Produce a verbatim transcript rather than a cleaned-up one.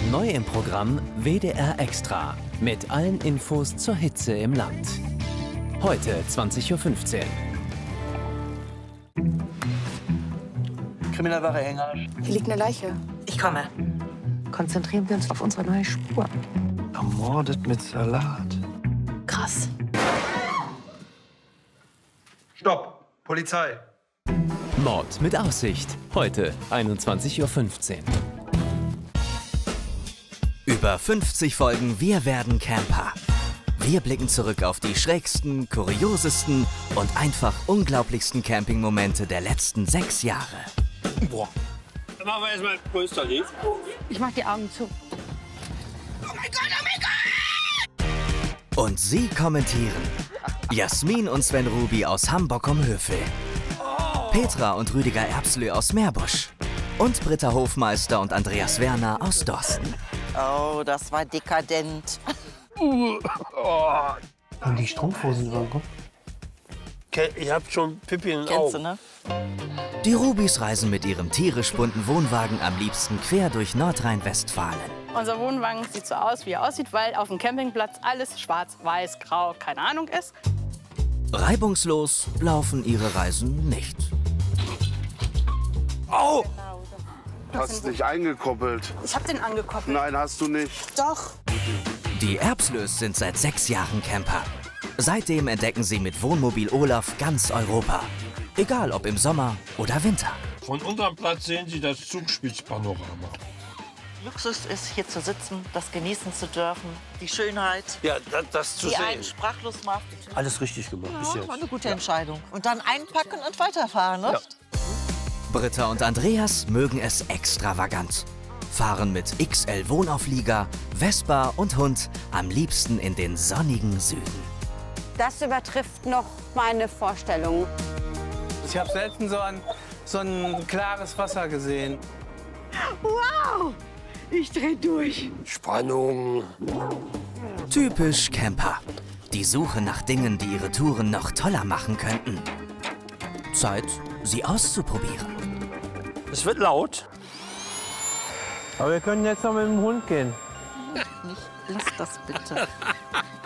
Neu im Programm W D R Extra mit allen Infos zur Hitze im Land. Heute zwanzig Uhr fünfzehn. Kriminalware Engel. Hier liegt eine Leiche. Ich komme. Konzentrieren wir uns auf unsere neue Spur. Ermordet mit Salat. Krass. Stopp! Polizei! Mord mit Aussicht. Heute einundzwanzig Uhr fünfzehn. Über fünfzig Folgen Wir werden Camper. Wir blicken zurück auf die schrägsten, kuriosesten und einfach unglaublichsten Campingmomente der letzten sechs Jahre. Boah. Dann machen wir erstmal größter Lied. Ich mach die Augen zu. Oh mein Gott, oh mein Gott! Und sie kommentieren. Jasmin und Sven Ruby aus Hamburg um Höfel. Petra und Rüdiger Erbslö aus Meerbusch. Und Britta Hofmeister und Andreas Werner aus Dorsten. Oh, das war dekadent. Oh. Und die Strumpfhosen über den Kopf. Okay, ihr habt schon Pipi in den Kennst du, Augen. ne? Die Rubis reisen mit ihrem tierisch bunten Wohnwagen am liebsten quer durch Nordrhein-Westfalen. Unser Wohnwagen sieht so aus, wie er aussieht, weil auf dem Campingplatz alles schwarz, weiß, grau, keine Ahnung ist. Reibungslos laufen ihre Reisen nicht. Au! Hast dich eingekoppelt. Ich hab den angekoppelt. Nein, hast du nicht. Doch. Die Erbslös sind seit sechs Jahren Camper. Seitdem entdecken sie mit Wohnmobil Olaf ganz Europa. Egal ob im Sommer oder Winter. Von unserem Platz sehen Sie das Zugspitzpanorama. Luxus ist, hier zu sitzen, das genießen zu dürfen. Die Schönheit, Ja, das, das zu die sehen. einen sprachlos macht. Alles richtig gemacht bis Ja, jetzt. war eine gute Entscheidung. Und dann einpacken und weiterfahren, ne? Ja. Britta und Andreas mögen es extravagant. Fahren mit X L Wohnauflieger, Vespa und Hund am liebsten in den sonnigen Süden. Das übertrifft noch meine Vorstellungen. Ich habe selten so ein, so ein klares Wasser gesehen. Wow! Ich dreh durch. Spannung. Typisch Camper. Die Suche nach Dingen, die ihre Touren noch toller machen könnten. Zeit, sie auszuprobieren. Es wird laut. Aber wir können jetzt noch mit dem Hund gehen. Nicht, lass das bitte.